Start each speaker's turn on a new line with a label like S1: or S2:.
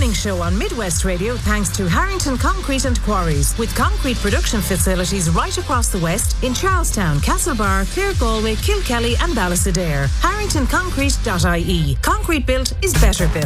S1: morning show on Midwest Radio thanks to Harrington Concrete and Quarries, with concrete production facilities right across the West in Charlestown, Castlebar, Clare Galway, Kilkelly and Ballysadare. HarringtonConcrete.ie. Concrete built is better built.